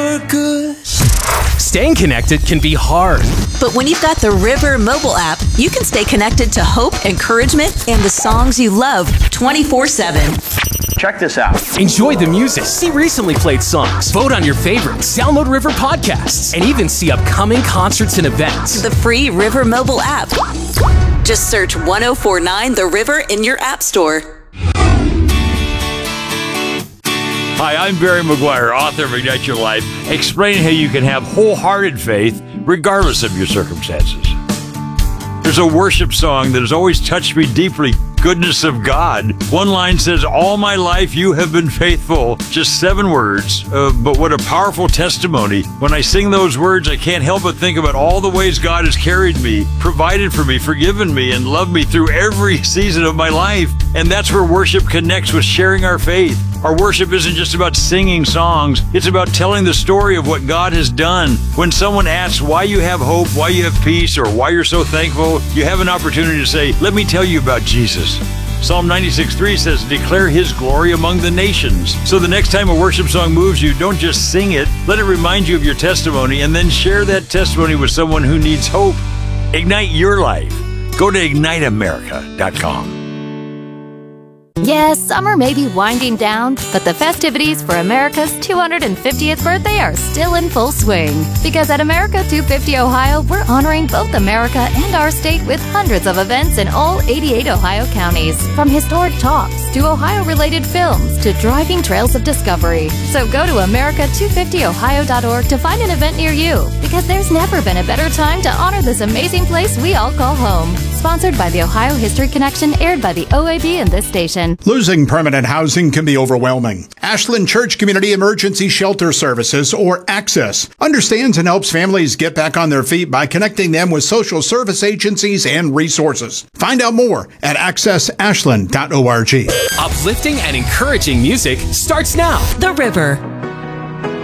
for good. Staying connected can be hard. But when you've got the River mobile app, you can stay connected to hope, encouragement, and the songs you love 24/7. Check this out. Enjoy the music, see recently played songs, vote on your favorites, download River podcasts, and even see upcoming concerts and events. The free River mobile app. Just search 1049 The River in your app store. Hi, I'm Barry McGuire, author of Ignite Your Life, explaining how you can have wholehearted faith regardless of your circumstances. There's a worship song that has always touched me deeply, Goodness of God. One line says, all my life you have been faithful. Just 7 words, but what a powerful testimony. When I sing those words, I can't help but think about all the ways God has carried me, provided for me, forgiven me, and loved me through every season of my life. And that's where worship connects with sharing our faith. Our worship isn't just about singing songs. It's about telling the story of what God has done. When someone asks why you have hope, why you have peace, or why you're so thankful, you have an opportunity to say, let me tell you about Jesus. Psalm 96:3 says, declare His glory among the nations. So the next time a worship song moves you, don't just sing it. Let it remind you of your testimony, and then share that testimony with someone who needs hope. Ignite your life. Go to IgniteAmerica.com. Yes, summer may be winding down, but the festivities for America's 250th birthday are still in full swing. Because at America 250 Ohio, we're honoring both America and our state with hundreds of events in all 88 Ohio counties. From historic talks to Ohio-related films to driving trails of discovery. So go to America250Ohio.org to find an event near you. Because there's never been a better time to honor this amazing place we all call home. Sponsored by the Ohio History Connection, aired by the OAB and this station. Losing permanent housing can be overwhelming. Ashland Church Community Emergency Shelter Services, or ACCESS, understands and helps families get back on their feet by connecting them with social service agencies and resources. Find out more at accessashland.org. Uplifting and encouraging music starts now. The River.